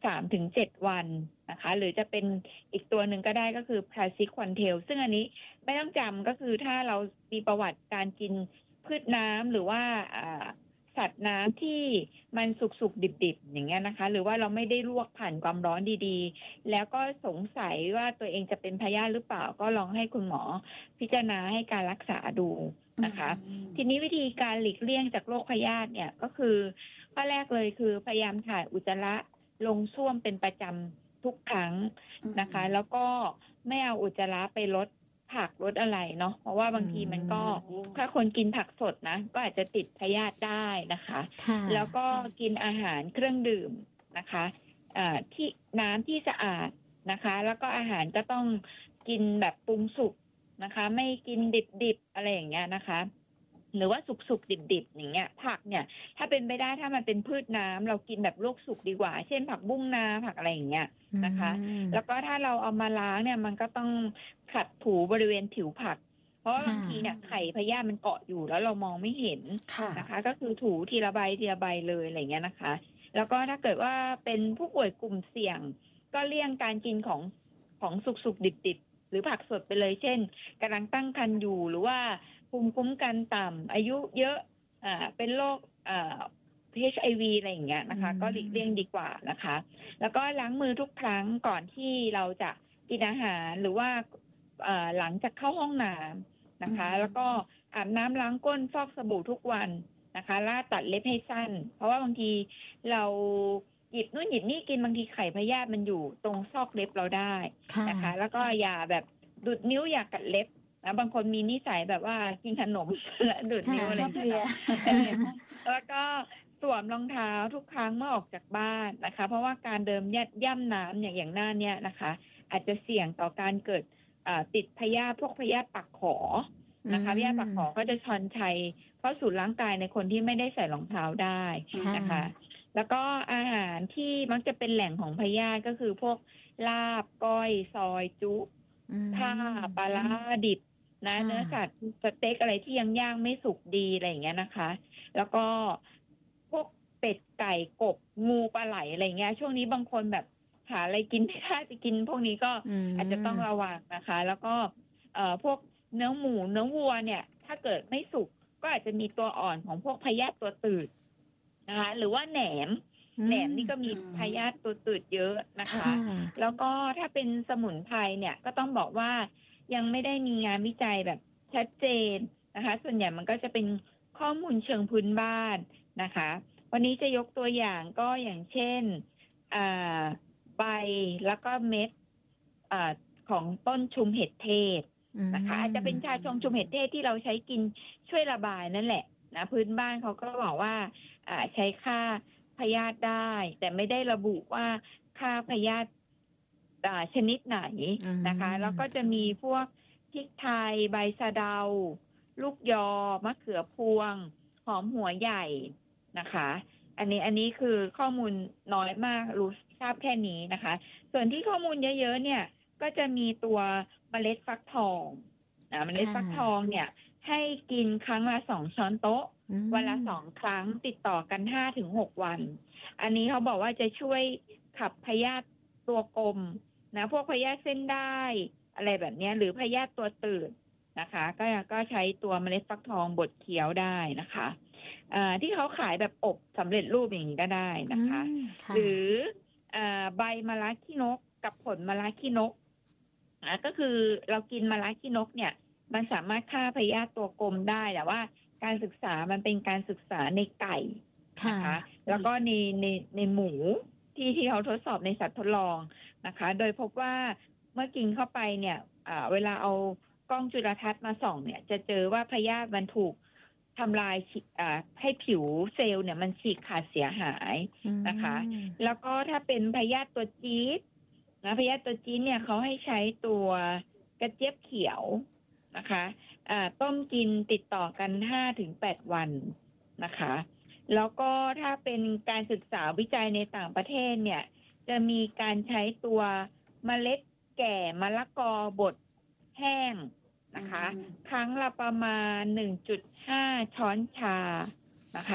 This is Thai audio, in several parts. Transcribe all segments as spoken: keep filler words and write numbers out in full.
ามถึงเจ็ดวันนะคะหรือจะเป็นอีกตัวหนึ่งก็ได้ก็คือพลาซิควันเทลซึ่งอันนี้ไม่ต้องจำก็คือถ้าเรามีประวัติการกินพืชน้ำหรือว่าสัตว์น้ำที่มันสุกๆดิบๆอย่างเงี้ยนะคะหรือว่าเราไม่ได้ลวกผ่านความร้อนดีๆแล้วก็สงสัยว่าตัวเองจะเป็นพยาธิหรือเปล่าก็ลองให้คุณหมอพิจารณาให้การรักษาดูนะคะทีนี้วิธีการหลีกเลี่ยงจากโรคพยาธิเนี่ยก็คือข้อแรกเลยคือพยายามถ่ายอุจจาระลงส้วมเป็นประจำทุกครั้งนะคะแล้วก็ไม่เอาอุจจาระไปลดผักลดอะไรเนาะเพราะว่าบางทีมันก็ถ้าคนกินผักสดนะก็อาจจะติดพยาธิได้นะคะแล้วก็กินอาหารเครื่องดื่มนะคะที่น้ำที่สะอาดนะคะแล้วก็อาหารก็ต้องกินแบบปรุงสุกนะคะไม่กินดิบๆอะไรอย่างเงี้ยนะคะหรือว่าสุกๆดิบๆอย่างเงี้ยผักเนี่ยถ้าเป็นไปได้ถ้ามันเป็นพืชน้ำเรากินแบบลวกสุกดีกว่าเช่นผักบุ้งนาผักอะไรอย่างเงี้ยนะคะแล้วก็ถ้าเราเอามาล้างเนี่ยมันก็ต้องขัดถูบริเวณผิวผักเพราะบางทีเนี่ยไข่พยาธิมันเกาะอยู่แล้วเรามองไม่เห็นนะคะก็คือถูทีละใบทีละใบเลยอะไรเงี้ยนะคะแล้วก็ถ้าเกิดว่าเป็นผู้ป่วยกลุ่มเสี่ยงก็เลี่ยงการกินของของสุกๆดิบๆหรือผักสดไปเลยเช่นกำลังตั้งครรภ์อยู่หรือว่าภูมิคุ้มกันต่ำอายุเยอะอ่าเป็นโรคอ่า เอช ไอ วี อะไรอย่างเงี้ยนะคะก็หลีกเลี่ยงดีกว่านะคะแล้วก็ล้างมือทุกครั้งก่อนที่เราจะกินอาหารหรือว่าหลังจากเข้าห้องน้ำนะคะแล้วก็อาบน้ำล้างก้นฟอกสบู่ทุกวันนะคะล่าตัดเล็บให้สั้นเพราะว่าบางทีเราหยิบนู่นหยิบนี่กินบางทีไข่พยาธิมันอยู่ตรงซอกเล็บเราได้นะคะแล้วก็อย่าแบบดูดนิ้วอย่ากัดเล็บนะบางคนมีนิสัยแบบว่ากินขนมและดูดนิ้วอะไรอย่างเงี้ยแล้วก็สวมรองเท้าทุกครั้งเมื่อออกจากบ้านนะคะเพราะว่าการเดินย่ำน้ำเนี่ยอย่างหน้าเนี้ยนะคะอาจจะเสี่ยงต่อการเกิดติดพยาธิพวกพยาธิปากขอนะคะพยาธิปากขอก็จะชอนชัยเข้าสู่ร่างกายในคนที่ไม่ได้ใส่รองเท้าได้นะคะแล้วก็อาหารที่มักจะเป็นแหล่งของพยาธิก็คือพวกลาบก้อยซอยจุท่าปลาร้าดิบนะเนื้อสัตว์สเต็กอะไรที่ยังย่างไม่สุกดีอะไรอย่างเงี้ยนะคะแล้วก็พวกเป็ดไก่กบงูปลาไหลอะไรเงี้ยช่วงนี้บางคนแบบหาอะไรกินไม่ได้ไปกินพวกนี้ก็อาจจะต้องระวังนะคะแล้วก็เอ่อพวกเนื้อหมูเนื้อวัวเนี่ยถ้าเกิดไม่สุกก็อาจจะมีตัวอ่อนของพวกพยาธิตัวตืดนะคะหรือว่าแหนมแหนมนี่ก็มีพยาธิตัวตืดเยอะนะคะแล้วก็ถ้าเป็นสมุนไพรเนี่ยก็ต้องบอกว่ายังไม่ได้มีงานวิจัยแบบชัดเจนนะคะส่วนใหญ่มันก็จะเป็นข้อมูลเชิงพื้นบ้านนะคะวันนี้จะยกตัวอย่างก็อย่างเช่นใบแล้วก็เม็ดของต้นชุมเห็ดเทศนะคะอาจจะเป็นชาชงชุมเห็ดเทศที่เราใช้กินช่วยระบายนั่นแหละนะพื้นบ้านเขาก็บอกว่าใช้ฆ่าพยาธิได้แต่ไม่ได้ระบุว่าฆ่าพยาธิชนิดไหนนะคะแล้วก็จะมีพวกพริกไทยใบสะเดาลูกยอมะเขือพวงหอมหัวใหญ่นะคะอันนี้อันนี้คือข้อมูลน้อยมากรู้ทราบแค่นี้นะคะส่วนที่ข้อมูลเยอะๆเนี่ยก็จะมีตัวเมล็ดฟักทองนะเมล็ดฟักทองเนี่ยให้กินครั้งละสองช้อนโต๊ะวันละสองครั้งติดต่อกันห้าถึงหกวันอันนี้เขาบอกว่าจะช่วยขับพยาธิตัวกลมนะพวกพยาธิเส้นได้อะไรแบบนี้หรือพยาธิตัวตืดนะคะก็ก็ใช้ตัวเมล็ดฟักทองบดเคี้ยวได้นะคะที่เขาขายแบบอบสำเร็จรูปอย่างนี้ก็ได้นะคะหรือใบมะระขี้นกกับผลมะระขี้นกก็คือเรากินมะระขี้นกเนี่ยมันสามารถฆ่าพยาธิตัวกลมได้แต่ว่าการศึกษามันเป็นการศึกษาในไก่นะคะแล้วก็ในในในหมูที่ที่เขาทดสอบในสัตว์ทดลองนะคะโดยพบว่าเมื่อกินเข้าไปเนี่ยเวลาเอากล้องจุลทรรศน์มาส่องเนี่ยจะเจอว่าพยาธิมันถูกทำลายให้ผิวเซลล์เนี่ยมันฉีกขาดเสียหายนะคะแล้วก็ถ้าเป็นพยาธิตัวจี๊ดนะพยาธิตัวจี๊ดเนี่ยเขาให้ใช้ตัวกระเจี๊ยบเขียวนะคะต้มกินติดต่อกันห้าถึงแปดวันนะคะแล้วก็ถ้าเป็นการศึกษาวิจัยในต่างประเทศเนี่ยจะมีการใช้ตัวเมล็ดแก่มะละกอบดแห้งนะคะครั้งละประมาณ หนึ่งจุดห้า ช้อนชานะคะ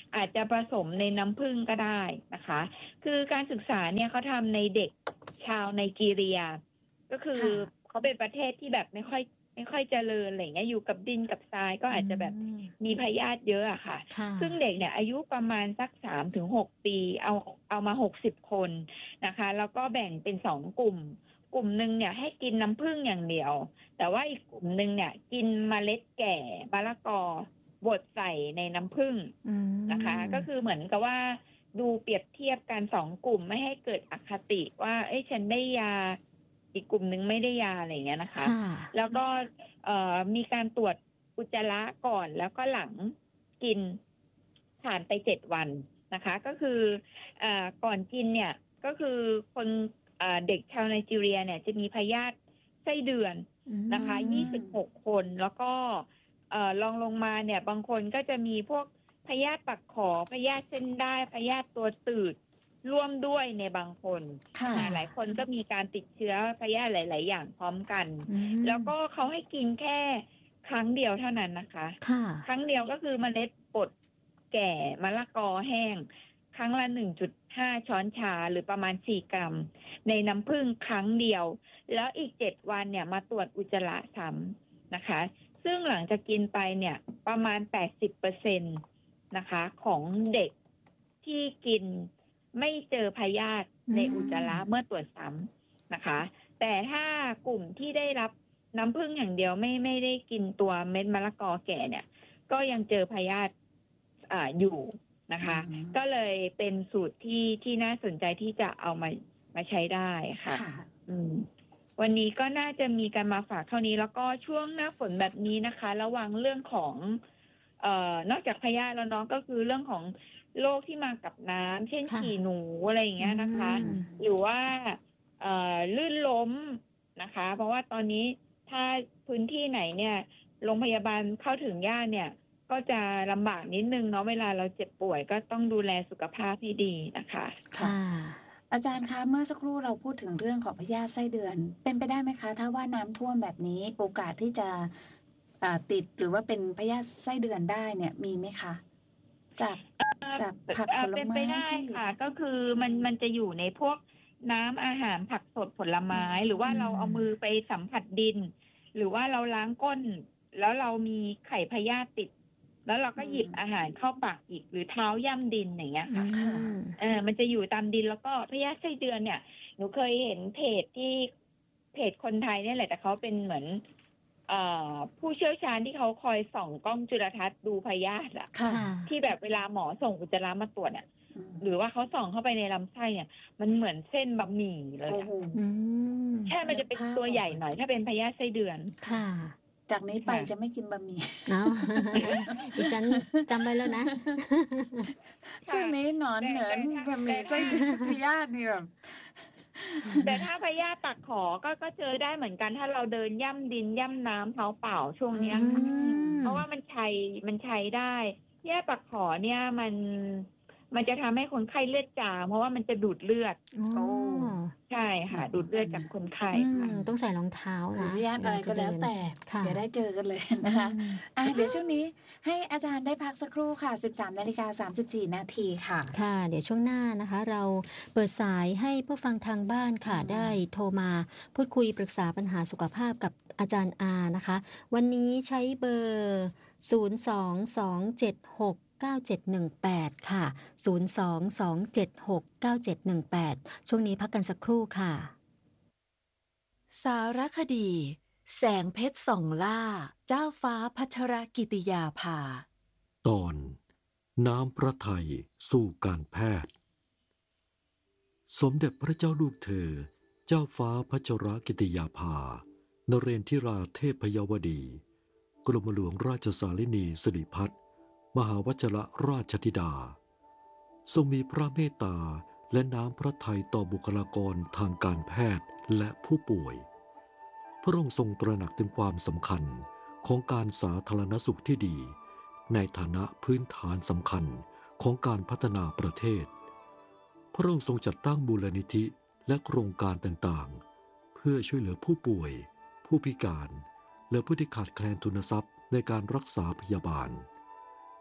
อาจจะผสมในน้ำผึ้งก็ได้นะคะ คือการศึกษาเนี่ยเขาทำในเด็กชาวไนจีเรีย ก็คือเขาเป็นประเทศที่แบบไม่ค่อยไม่ค่อยเจริญอะไรเงี้ยอยู่กับดินกับทรายก็อาจจะแบบมีพยาธิเยอะอะค่ะ ซึ่งเด็กเนี่ยอายุประมาณสักสามถึงหกปีเอาเอามาหกสิบคนนะคะแล้วก็แบ่งเป็นสองกลุ่มกลุ่มหนึ่งเนี่ยให้กินน้ำผึ้งอย่างเดียวแต่ว่าอีกกลุ่มหนึ่งเนี่ยกินเมล็ดแก่มะละกอบดใส่ในน้ำผึ้งนะคะก็คือเหมือนกับว่าดูเปรียบเทียบกันสองกลุ่มไม่ให้เกิดอคติว่าเอ้ยฉันได้ยาอีกกลุ่มหนึ่งไม่ได้ยาอะไรอย่างเงี้ยนะคะแล้วก็เอ่อมีการตรวจอุจจาระก่อนแล้วก็หลังกินผ่านไปเจ็ดวันนะคะก็คือเอ่อก่อนกินเนี่ยก็คือคนเอ่อเด็กชาวไนจีเรียเนี่ยจะมีพยาธิไส้เดือนนะคะยี่สิบหกคนแล้วก็เอ่อลองลงมาเนี่ยบางคนก็จะมีพวกพยาธิปักขอพยาธิเส้นได้พยาธิตัวตืดร่วมด้วยในบางคนหลายคนก็มีการติดเชื้อพยาธิหลายๆอย่างพร้อมกันแล้วก็เขาให้กินแค่ครั้งเดียวเท่านั้นนะคะครั้งเดียวก็คือเมล็ดบดแก่มะละกอแห้งครั้งละ หนึ่งจุดห้า ช้อนชาหรือประมาณสี่กรัมในน้ำผึ้งครั้งเดียวแล้วอีกเจ็ดวันเนี่ยมาตรวจอุจจาระซ้ำนะคะซึ่งหลังจากกินไปเนี่ยประมาณ แปดสิบเปอร์เซ็นต์ นะคะของเด็กที่กินไม่เจอพยาธิในอุจจาระเมื่อตรวจซ้ำนะคะแต่ถ้ากลุ่มที่ได้รับน้ำผึ้งอย่างเดียวไม่ไม่ได้กินตัวเม็ดมะละกอแก่เนี่ยก็ยังเจอพยาธิอ่าอยู่นะคะก็เลยเป็นสูตรที่ที่น่าสนใจที่จะเอามามาใช้ได้ค่ะอืมวันนี้ก็น่าจะมีการมาฝากเท่านี้แล้วก็ช่วงหน้าฝนแบบนี้นะคะระวังเรื่องของเอ่อนอกจากพยาธิแล้วเนาะก็คือเรื่องของโรคที่มากับน้ำเช่นฉี่หนูอะไรอย่างเงี้ยนะคะหรือว่าเอ่อลื่นล้มนะคะเพราะว่าตอนนี้ถ้าพื้นที่ไหนเนี่ยโรงพยาบาลเข้าถึงยากเนี่ยก็จะลำบากนิดนึงเนาะเวลาเราเจ็บป่วยก็ต้องดูแลสุขภาพให้ดีนะคะค่ะอาจารย์คะเมื่อสักครู่เราพูดถึงเรื่องของพยาธิไส้เดือนเป็นไปได้ไหมคะถ้าว่าน้ำท่วมแบบนี้โอกาสที่จะติดหรือว่าเป็นพยาธิไส้เดือนได้เนี่ยมีไหมคะจากจากผักผลไม้เป็นไปได้ค่ะก็คือมันมันจะอยู่ในพวกน้ำอาหารผักสดผลไม้หรือว่าเราเอามือไปสัมผัสดินหรือว่าเราล้างก้นแล้วเรามีไข่พยาธิติดแล้วเราก็หยิบอาหารเข้าปากอีกหรือเท้าย่ำดินอย่างเงี้ยค่ะเออมันจะอยู่ตามดินแล้วก็พยาธิไส้เดือนเนี่ยหนูเคยเห็นเพจที่เพจคนไทยเนี่ยแหละแต่เขาเป็นเหมือนผู้เชี่ยวชาญที่เขาคอยส่องกล้องจุลทรรศน์ดูพยาธิอะที่แบบเวลาหมอส่งอุจจาระมาตรวจเนี่ยหรือว่าเขาส่องเข้าไปในลำไส้เนี่ยมันเหมือนเส้นบะหมี่เลยแค่มันจะเป็นตัวใหญ่หน่อยถ้าเป็นพยาธิไส้เดือนค่ะจากนี้ไปจะไม่กินบะหมี่เอาดิฉันจำไว้แล้วนะช่วงนี้นอนเหนินบะหมี่ไส้พยาธินี่แบบแต่ถ้าพยาธิปักขอก็ก็เจอได้เหมือนกันถ้าเราเดินย่ำดินย่ำน้ำเท้าเปล่าช่วงนี้เพราะว่ามันใช้มันใช้ได้พยาธิปักขอเนี่ยมันมันจะทำให้คนไข้เลือดจางเพราะว่ามันจะดูดเลือดโอ้ใช่ค่ะดูดเลือดจากคนไข้ค่ะต้องใส่รองเท้านะพยาธิอะไรก็แล้วแต่เดี๋ยวได้เจอกันเลยนะคะอ่ะเดี๋ยวช่วงนี้ให้อาจารย์ได้พักสักครู่ค่ะ สิบสามนาฬิกาสามสิบสี่นาทีค่ะค่ะเดี๋ยวช่วงหน้านะคะเราเปิดสายให้ผู้ฟังทางบ้านค่ะได้โทรมาพูดคุยปรึกษาปัญหาสุขภาพกับอาจารย์อานะคะวันนี้ใช้เบอร์ศูนย์ สอง สอง เจ็ด หก เก้า เจ็ด หนึ่ง แปดค่ะศูนย์ สอง สอง เจ็ด หก เก้า เจ็ด หนึ่ง แปดช่วงนี้พักกันสักครู่ค่ะสารคดีแสงเพชรส่องล่าเจ้าฟ้าพัชรกิติยาภาตอนน้ำพระทัยสู่การแพทย์สมเด็จพระเจ้าลูกเธอเจ้าฟ้าพัชรกิติยาภานเรนทิราเทพยวดีกรมหลวงราชสารินีสิริพัฒน์มหาวชรราชธิดาทรงมีพระเมตตาและน้ำพระทัยต่อบุคลากรทางการแพทย์และผู้ป่วยพระองค์ทรงตระหนักถึงความสำคัญของการสาธารณสุขที่ดีในฐานะพื้นฐานสำคัญของการพัฒนาประเทศพระองค์ทรงจัดตั้งมูลนิธิและโครงการต่างๆเพื่อช่วยเหลือผู้ป่วยผู้พิการและผู้ที่ขาดแคลนทุนทรัพย์ในการรักษาพยาบาล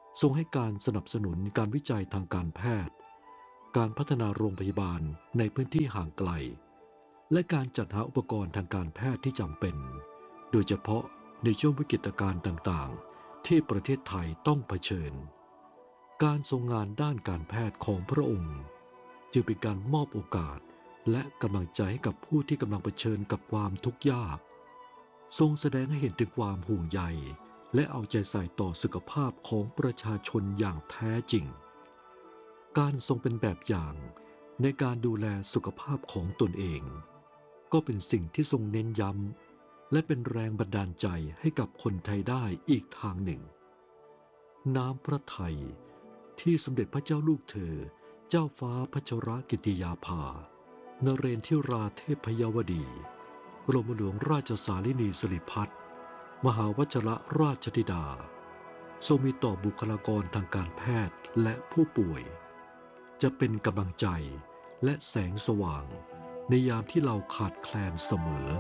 ทรงให้การสนับสนุนการวิจัยทางการแพทย์การพัฒนาโรงพยาบาลในพื้นที่ห่างไกลและการจัดหาอุปกรณ์ทางการแพทย์ที่จำเป็นโดยเฉพาะในช่วงวิกฤตการณ์ต่างๆที่ประเทศไทยต้องเผชิญการทรงงานด้านการแพทย์ของพระองค์จึงเป็นการมอบโอกาสและกำลังใจให้กับผู้ที่กำลังเผชิญกับความทุกข์ยากทรงแสดงให้เห็นถึงความห่วงใยและเอาใจใส่ต่อสุขภาพของประชาชนอย่างแท้จริงการทรงเป็นแบบอย่างในการดูแลสุขภาพของตนเองก็เป็นสิ่งที่ทรงเน้นย้ำและเป็นแรงบันดาลใจให้กับคนไทยได้อีกทางหนึ่งน้ำพระทัยที่สมเด็จพระเจ้าลูกเธอเจ้าฟ้าพัชรกิติยาภานเรนทิราเทพยวดีกรมหลวงราชสารินีสิริพัฒน์มหาวชิรราชธิดาทรงมีต่อบุคลากรทางการแพทย์และผู้ป่วยจะเป็นกำลังใจและแสงสว่างในยามที่เราขาดแคลนเสมอ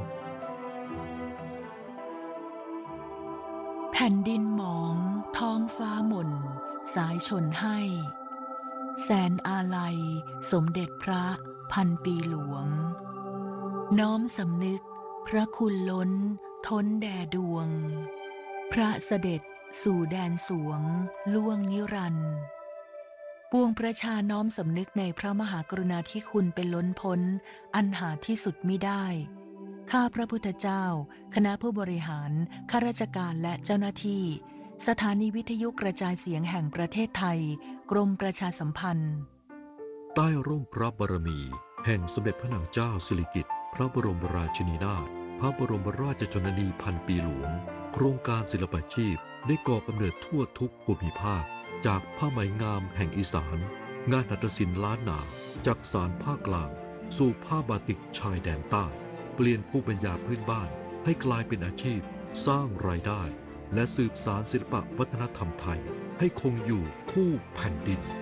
แผ่นดินหมองท้องฟ้าหม่นสายชนให้แสนอาลัยสมเด็จพระพันปีหลวงน้อมสำนึกพระคุณล้นท้นแด่ดวงพระเสด็จสู่แดนสวงล่วงนิรันดร์ปวงประชาน้อมสำนึกในพระมหากรุณาธิคุณเป็นล้นพ้นอันหาที่สุดมิได้ข้าพระพุทธเจ้าคณะผู้บริหารข้าราชการและเจ้าหน้าที่สถานีวิทยุกระจายเสียงแห่งประเทศไทยกรมประชาสัมพันธ์ใต้ร่มพระบารมีแห่งสมเด็จพระนางเจ้าสิริกิติ์พระบรมราชินีนาถพระบรมราชชนนีพันปีหลวงโครงการศิลปาชีพได้ก่อกำเนิดทั่วทุกภูมิภาคจากผ้าไหมงามแห่งอีสานงานหัตถศิลป์ล้านนาจากสารภาคกลางสู่ผ้าบาติกชายแดนใต้เปลี่ยนภูมิปัญญาพื้นบ้านให้กลายเป็นอาชีพสร้างรายได้และสืบสานศิลปะวัฒนธรรมไทยให้คงอยู่คู่แผ่นดิน